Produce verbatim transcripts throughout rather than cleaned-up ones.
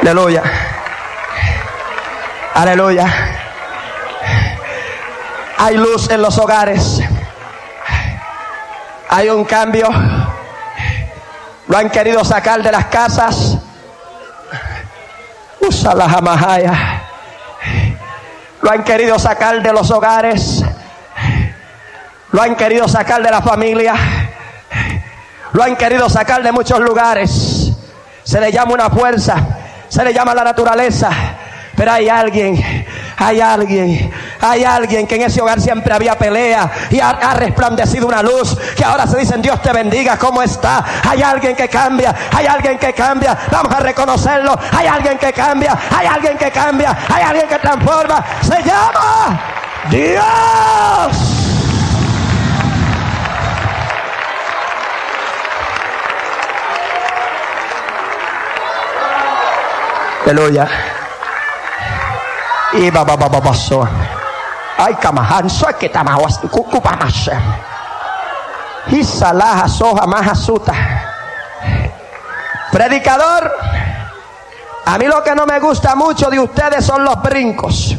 Aleluya. Aleluya. Hay luz en los hogares. Hay un cambio. Lo han querido sacar de las casas. Usa la jamajaya. Lo han querido sacar de los hogares. Lo han querido sacar de la familia. Lo han querido sacar de muchos lugares. Se le llama una fuerza. Se le llama la naturaleza. Pero hay alguien, hay alguien, hay alguien que en ese hogar siempre había pelea y ha, ha resplandecido una luz que ahora se dicen Dios te bendiga, ¿cómo está? Hay alguien que cambia, hay alguien que cambia, vamos a reconocerlo, hay alguien que cambia, hay alguien que cambia, hay alguien que transforma, se llama Dios. Aleluya. Y baba baba baso. Ay kamahan soy que tamawas kukupamas. Y salaha soja mahasuta. Predicador, a mí lo que no me gusta mucho de ustedes son los brincos.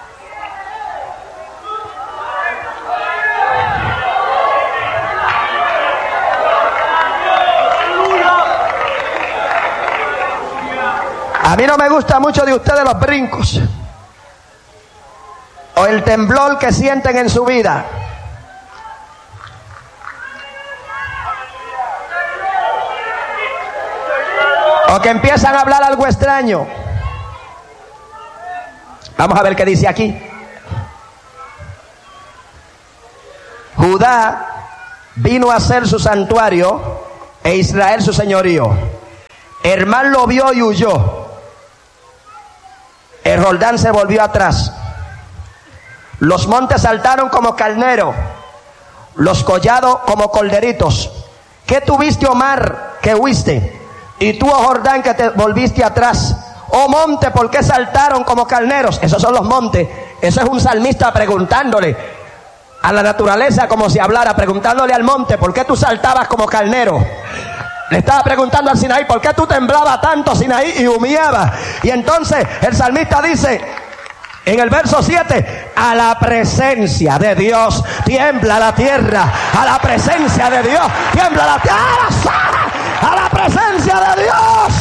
A mí no me gusta mucho de ustedes los brincos. O el temblor que sienten en su vida. O que empiezan a hablar algo extraño. Vamos a ver qué dice aquí. Judá vino a ser su santuario e Israel su señorío. Hermán lo vio y huyó. El Jordán se volvió atrás. Los montes saltaron como carnero, los collados como corderitos. ¿Qué tuviste, oh mar, que huiste? Y tú, oh Jordán, que te volviste atrás. Oh monte, ¿por qué saltaron como carneros? Esos son los montes. Eso es un salmista preguntándole a la naturaleza, como si hablara, preguntándole al monte, ¿por qué tú saltabas como carnero? Le estaba preguntando al Sinaí, ¿por qué tú temblabas tanto, Sinaí, y humeabas? Y entonces el salmista dice en el verso siete, a la presencia de Dios tiembla la tierra. A la presencia de Dios tiembla la tierra. A la presencia de Dios.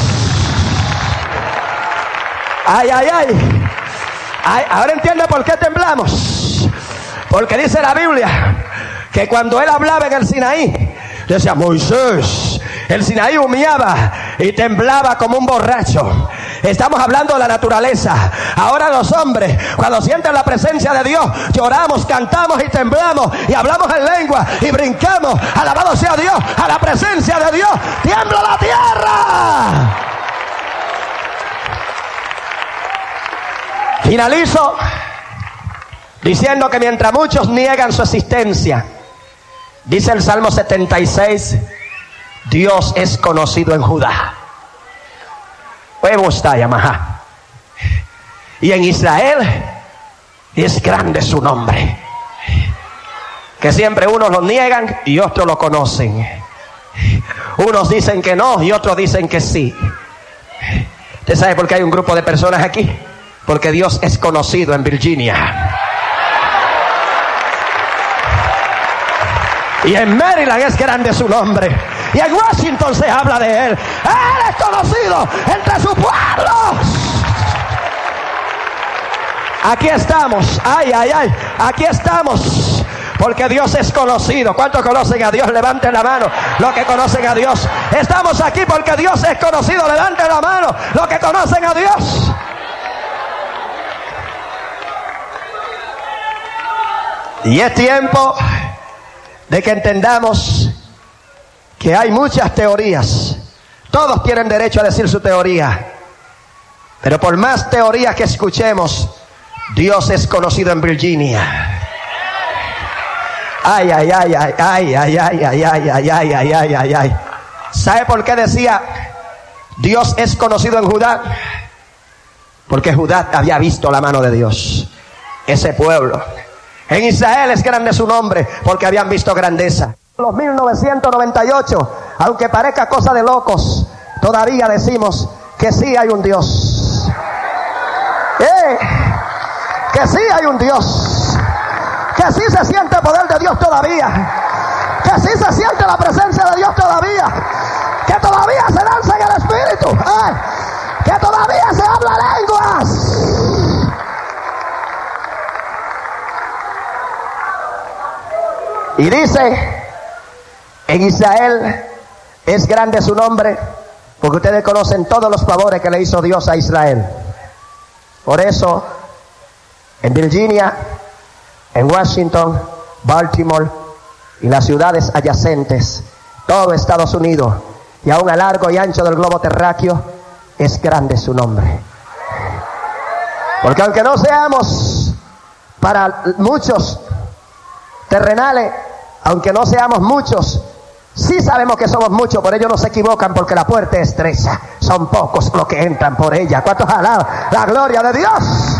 Ay, ay, ay. Ay, ahora entiende por qué temblamos. Porque dice la Biblia que cuando él hablaba en el Sinaí, decía Moisés, el Sinaí humeaba y temblaba como un borracho. Estamos hablando de la naturaleza. Ahora los hombres, cuando sienten la presencia de Dios, lloramos, cantamos y temblamos y hablamos en lengua y brincamos. Alabado sea Dios. A la presencia de Dios tiembla la tierra. Finalizo diciendo que mientras muchos niegan su existencia, dice el Salmo setenta y seis, Dios es conocido en Judá. Y en Israel es grande su nombre. Que siempre unos lo niegan y otros lo conocen. Unos dicen que no y otros dicen que sí. ¿Usted sabe por qué hay un grupo de personas aquí? Porque Dios es conocido en Virginia. Y en Maryland es grande su nombre. Y en Washington se habla de él. Él es conocido entre sus pueblos. Aquí estamos. Ay, ay, ay. Aquí estamos. Porque Dios es conocido. ¿Cuántos conocen a Dios? Levanten la mano. Los que conocen a Dios. Estamos aquí porque Dios es conocido. Levanten la mano. Los que conocen a Dios. Y es tiempo de que entendamos que hay muchas teorías. Todos tienen derecho a decir su teoría. Pero por más teorías que escuchemos, Dios es conocido en Virginia. Ay, ay, ay, ay, ay, ay, ay, ay, ay, ay, ay, ay, ay, ay, ay. ¿Sabe por qué decía Dios es conocido en Judá? Porque Judá había visto la mano de Dios. Ese pueblo. En Israel es grande su nombre porque habían visto grandeza. Los mil novecientos noventa y ocho, aunque parezca cosa de locos, todavía decimos que sí hay un Dios. Eh, que sí hay un Dios. Que sí se siente el poder de Dios todavía. Que sí se siente la presencia de Dios todavía. Que todavía se danza en el Espíritu. Eh, que todavía se habla lenguas. Y dice, en Israel es grande su nombre, porque ustedes conocen todos los favores que le hizo Dios a Israel. Por eso, en Virginia, en Washington, Baltimore y las ciudades adyacentes, todo Estados Unidos y aún a largo y ancho del globo terráqueo, es grande su nombre. Porque aunque no seamos para muchos terrenales, aunque no seamos muchos, sí sabemos que somos muchos, por ello no se equivocan, porque la puerta es estrecha, son pocos los que entran por ella. ¿Cuántos alaban la gloria de Dios?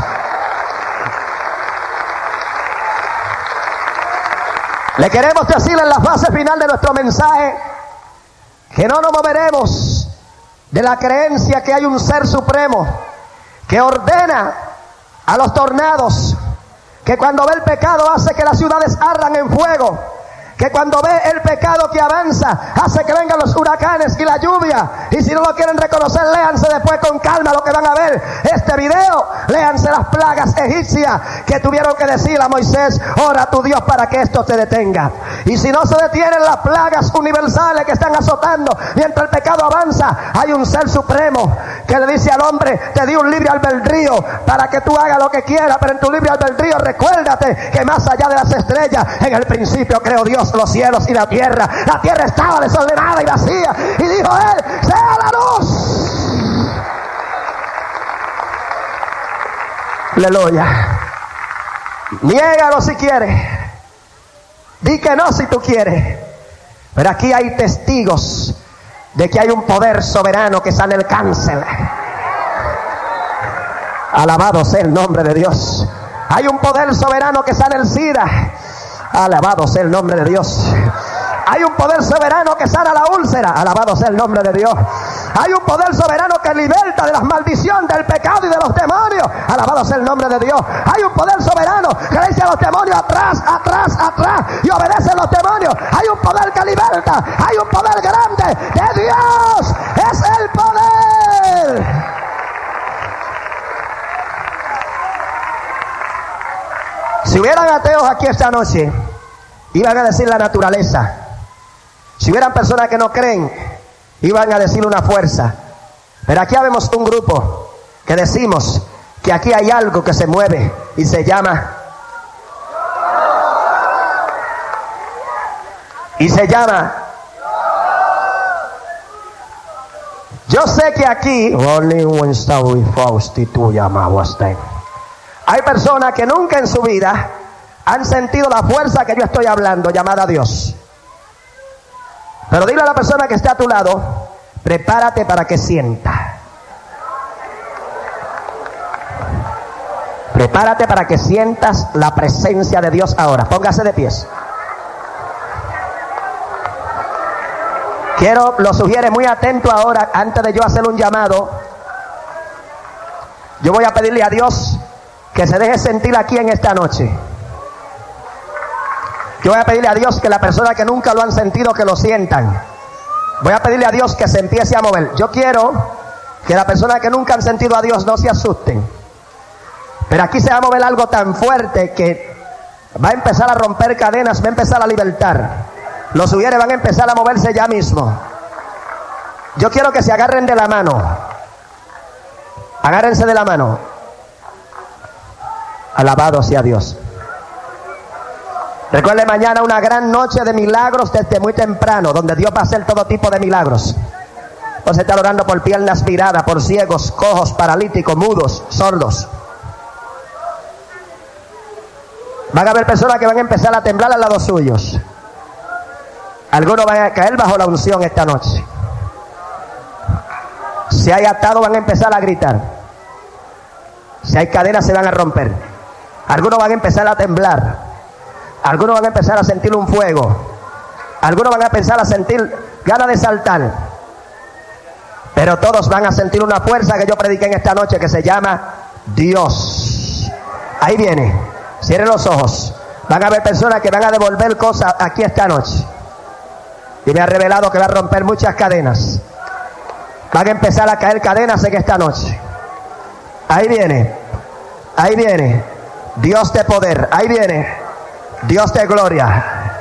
Le queremos decir en la fase final de nuestro mensaje que no nos moveremos de la creencia que hay un ser supremo que ordena a los tornados, que cuando ve el pecado hace que las ciudades ardan en fuego, que cuando ve el pecado que avanza hace que vengan los huracanes y la lluvia. Y si no lo quieren reconocer, léanse después con calma lo que van a ver este video. Léanse las plagas egipcias que tuvieron que decir a Moisés: ora a tu Dios para que esto se detenga. Y si no se detienen las plagas universales que están azotando mientras el pecado avanza, hay un ser supremo que le dice al hombre: te di un libre albedrío para que tú hagas lo que quieras, pero en tu libre albedrío recuérdate que más allá de las estrellas, en el principio creó Dios los cielos y la tierra. La tierra estaba desordenada y vacía, y dijo él: sea la luz. Aleluya. Niégalo si quieres, di que no si tú quieres, pero aquí hay testigos de que hay un poder soberano que sana el cáncer. Alabado sea el nombre de Dios. Hay un poder soberano que sana el SIDA. Alabado sea el nombre de Dios. Hay un poder soberano que sana la úlcera. Alabado sea el nombre de Dios. Hay un poder soberano que liberta de las maldiciones, del pecado y de los demonios. Alabado sea el nombre de Dios. Hay un poder soberano que le dice a los demonios: atrás, atrás, atrás, y obedecen los demonios. Hay un poder que liberta. Hay un poder grande de Dios. Es el poder. Si hubieran ateos aquí esta noche, iban a decir la naturaleza. Si hubieran personas que no creen, iban a decir una fuerza. Pero aquí habemos un grupo que decimos que aquí hay algo que se mueve y se llama y se llama yo sé que aquí hay personas que nunca en su vida han sentido la fuerza que yo estoy hablando, llamada Dios. Pero dile a la persona que está a tu lado: prepárate para que sienta. Prepárate para que sientas la presencia de Dios ahora. Póngase de pies. Quiero, lo sugiere muy atento ahora, antes de yo hacer un llamado. Yo voy a pedirle a Dios que se deje sentir aquí en esta noche. Yo voy a pedirle a Dios que la persona que nunca lo han sentido, que lo sientan. Voy a pedirle a Dios que se empiece a mover. Yo quiero que la persona que nunca han sentido a Dios no se asusten. Pero aquí se va a mover algo tan fuerte que va a empezar a romper cadenas, va a empezar a libertar. Los sugieres van a empezar a moverse ya mismo. Yo quiero que se agarren de la mano. Agárrense de la mano. Alabado sea Dios. Recuerde, mañana una gran noche de milagros desde muy temprano, donde Dios va a hacer todo tipo de milagros. Vamos a estar orando por piernas viradas, por ciegos, cojos, paralíticos, mudos, sordos. Van a haber personas que van a empezar a temblar al lado suyos. Algunos van a caer bajo la unción esta noche. Si hay atados, van a empezar a gritar. Si hay cadenas, se van a romper. Algunos van a empezar a temblar. Algunos van a empezar a sentir un fuego. Algunos van a empezar a sentir ganas de saltar. Pero todos van a sentir una fuerza que yo prediqué en esta noche que se llama Dios. Ahí viene. Cierren los ojos. Van a haber personas que van a devolver cosas aquí esta noche. Y me ha revelado que va a romper muchas cadenas. Van a empezar a caer cadenas en esta noche. Ahí viene. Ahí viene. Dios de poder. Ahí viene. Dios de gloria.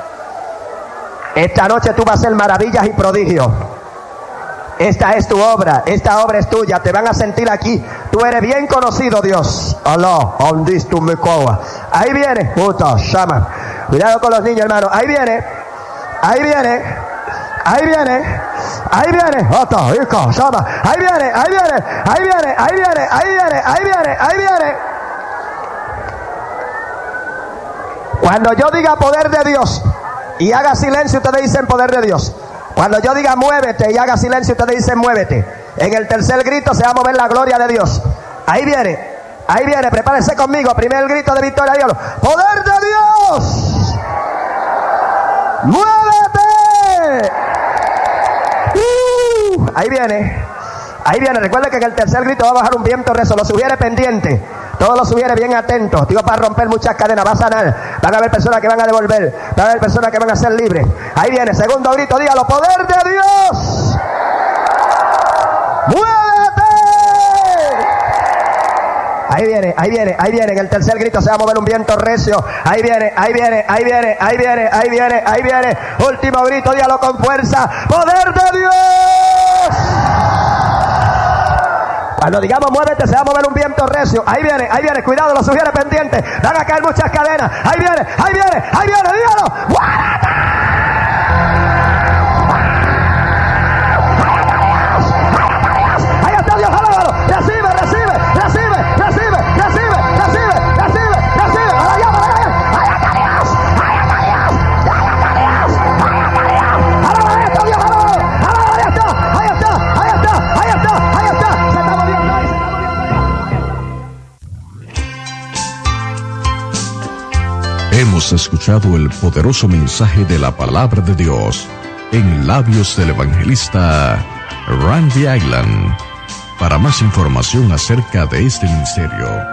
Esta noche tú vas a hacer maravillas y prodigios. Esta es tu obra, esta obra es tuya, te van a sentir aquí. Tú eres bien conocido, Dios. Allah, ahí viene, puta, llama. Cuidado con los niños, hermano. Ahí viene, ahí viene, ahí viene, ahí viene, otra, hijo, llama. Ahí viene, ahí viene, ahí viene, ahí viene, ahí viene, ahí viene, ahí viene. Cuando yo diga poder de Dios y haga silencio, ustedes dicen poder de Dios. Cuando yo diga muévete y haga silencio, ustedes dicen muévete. En el tercer grito se va a mover la gloria de Dios. Ahí viene, ahí viene, prepárense conmigo. Primer grito de victoria, dígalo. ¡Poder de Dios! ¡Muévete! Uh, ahí viene, ahí viene. Recuerden que en el tercer grito va a bajar un viento recio. Lo subiere pendiente. Todos los subiere bien atentos. Digo, para romper muchas cadenas. Va a sanar. Van a haber personas que van a devolver. Van a haber personas que van a ser libres. Ahí viene. Segundo grito. Dígalo. Poder de Dios. ¡Muévete! Ahí viene. Ahí viene. Ahí viene. En el tercer grito se va a mover un viento recio. Ahí viene. Ahí viene. Ahí viene. Ahí viene. Ahí viene. Ahí viene. Último grito. Dígalo con fuerza. ¡Poder de Dios! Cuando digamos muévete, se va a mover un viento recio. Ahí viene, ahí viene, cuidado, lo sugiere pendiente. Van a caer muchas cadenas. Ahí viene, ahí viene, ahí viene, dígalo. ¡Muévete! Ahí está Dios, alábalo. Recibe, recibe, recibe, recibe, recibe, recibe, recibe, recibe. Ahora ya, ahora ya. Ahí está Dios, ahí está Dios, ahí está Dios, ahí está Dios. Ahora ahí está Dios, ahí está, ahí está, ahí está, ahí está, ahí está. Hemos escuchado el poderoso mensaje de la palabra de Dios en labios del evangelista Randy Island. Para más información acerca de este ministerio,